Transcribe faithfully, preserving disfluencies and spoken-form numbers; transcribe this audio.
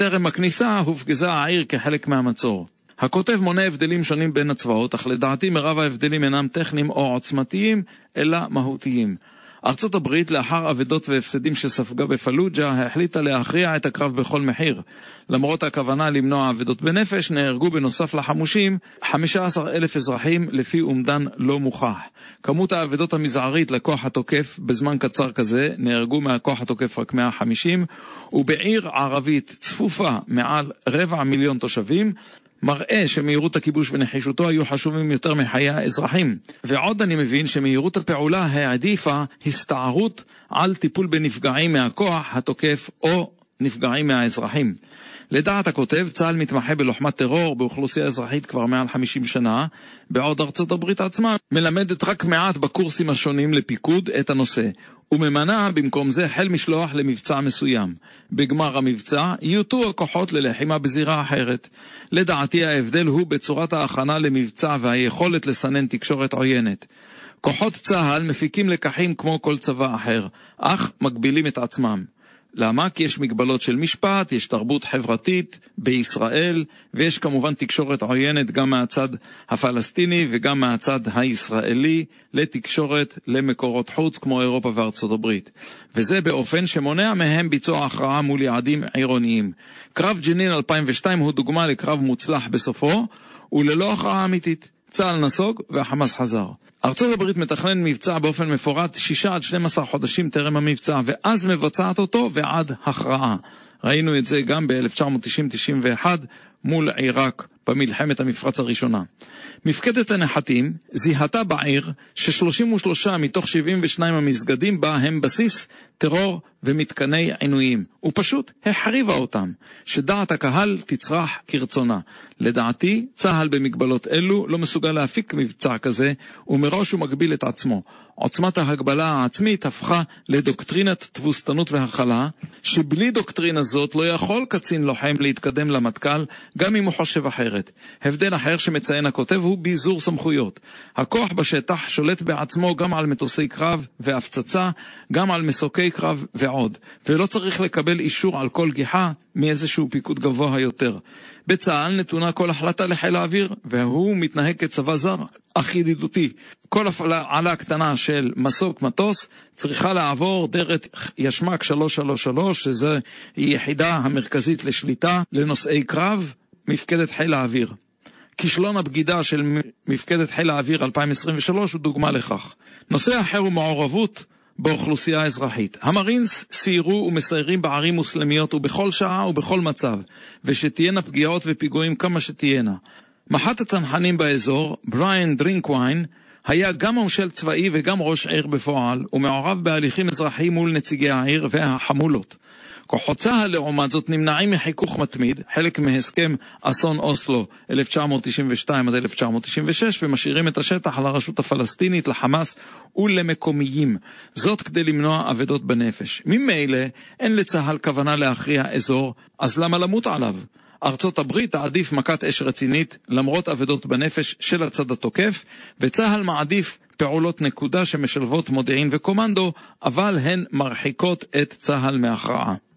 טרם הכניסה הופגזה העיר כחלק מהמצור. הכותב מונה הבדלים שונים בין הצבאות, אך לדעתי מרב ההבדלים אינם טכניים או עוצמתיים, אלא מהותיים. ארצות הברית, לאחר עבדות והפסדים שספגה בפלוג'ה, החליטה להכריע את הקרב בכל מחיר. למרות הכוונה למנוע עבדות בנפש, נהרגו בנוסף לחמושים חמישה עשר אלף אזרחים לפי אומדן לא מוכח. כמות העבדות המזערית לכוח התוקף בזמן קצר כזה, נהרגו מהכוח התוקף רק מאה וחמישים, ובעיר ערבית צפופה מעל רבע מיליון תושבים, מראה שמהירות הכיבוש ונחישותו היו חשובים יותר מחיי האזרחים. ועוד אני מבין שמהירות הפעולה העדיפה הסתערות על טיפול בנפגעים מהכוח התוקף או נפגעים מהאזרחים. לדעת הכותב, צה"ל מתמחה בלוחמת טרור באוכלוסייה אזרחית כבר מעל חמישים שנה, בעוד ארצות הברית עצמה מלמדת רק מעט בקורסים השונים לפיקוד את הנושא, וממנה במקום זה חל משלוח למבצע מסוים. בגמר המבצע יוטו הכוחות ללחימה בזירה אחרת. לדעתי ההבדל הוא בצורת ההכנה למבצע והיכולת לסנן תקשורת עוינת. כוחות צה"ל מפיקים לקחים כמו כל צבא אחר, אך מגבילים את עצמם. למה? כי יש מגבלות של משפט, יש תרבות חברתית בישראל, ויש כמובן תקשורת עוינת גם מהצד הפלסטיני וגם מהצד הישראלי לתקשורת למקורות חוץ כמו אירופה וארצות הברית. וזה באופן שמונע מהם ביצוע הכרעה מול יעדים עירוניים. קרב ג'נין אלפיים ושתיים הוא דוגמה לקרב מוצלח בסופו, וללא הכרעה אמיתית. צה"ל נסוג והחמאס חזר. ארצות הברית מתכנן מבצע באופן מפורט שישה עד שנים עשר חודשים טרם המבצע, ואז מבצעת אותו ועד הכרעה. ראינו את זה גם ב-אלף תשע מאות תשעים תשעים ואחת מול עיראק במלחמת המפרץ הראשונה. מפקדת הנחתים זיהתה בעיר ש-שלושים ושלושה מתוך שבעים ושניים המסגדים בה הם בסיס טרור ומתקני עינויים, ופשוט החריבה אותם, שדעת הקהל תצרח כרצונה. לדעתי, צה"ל במגבלות אלו לא מסוגל להפיק מבצע כזה, ומראש הוא מגביל את עצמו. עוצמת ההגבלה העצמית הפכה לדוקטרינת תבוסתנות והכלה, שבלי דוקטרינה זאת לא יכול קצין לוחם להתקדם למטכ"ל, גם אם הוא חושב אחרת. הבדל אחר שמציין הכותב הוא ביזור סמכויות. הכוח בשטח שולט בעצמו גם על מטוסי קרב והפצצה, גם על מסוקי קרב ועוד, ולא צריך לקבל אישור על כל גיחה מאיזשהו פיקוד גבוה יותר. בצה"ל נתונה כל החלטה לחיל האוויר, והוא מתנהג כצבא זר, אך ידידותי. כל הפעלה קטנה של מסוק מטוס צריכה לעבור דרך ישמק שלוש שלוש שלוש, שזו יחידה המרכזית לשליטה לנושאי קרב, מפקדת חיל האוויר. כישלון הבגידה של מפקדת חיל האוויר אלפיים עשרים ושלוש הוא דוגמה לכך. נושא אחר הוא מעורבות באוכלוסייה האזרחית. המרינס סיירו ומסיירים בערים מוסלמיות ובכל שעה ובכל מצב, ושתהיינה פגיעות ופיגועים כמה שתהיינה. מח"ט הצנחנים באזור, בריאן דרינקוויין, היה גם מושל צבאי וגם ראש עיר בפועל, ומעורב בהליכים אזרחיים מול נציגי העיר והחמולות. כוחות צה"ל לעומת זאת נמנעים מחיכוך מתמיד, חלק מהסכם אסון אוסלו אלף תשע מאות תשעים ושתיים עד אלף תשע מאות תשעים ושש, ומשאירים את השטח על הרשות הפלסטינית, לחמאס ולמקומיים. זאת כדי למנוע עבדות בנפש. ממילא אין לצה"ל כוונה להכריע אזור, אז למה למות עליו? ארצות הברית תעדיף מכת אש רצינית למרות עבדות בנפש של הצד התוקף, וצה"ל מעדיף פעולות נקודה שמשלבות מודיעין וקומנדו, אבל הן מרחיקות את צה"ל מהכרעה.